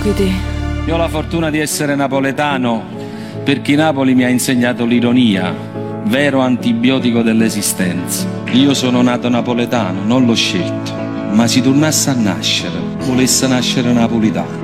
qui te? Io ho la fortuna di essere napoletano perché Napoli mi ha insegnato l'ironia, vero antibiotico dell'esistenza. Io sono nato napoletano, non l'ho scelto, ma se tornasse a nascere, volesse nascere napolitano.